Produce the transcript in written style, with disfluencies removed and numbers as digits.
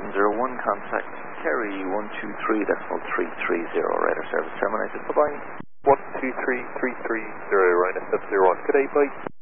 701, contact Kerry 123.330, radar service terminated. Bye-bye. 123.330, Ryanair 701. Good day, bye.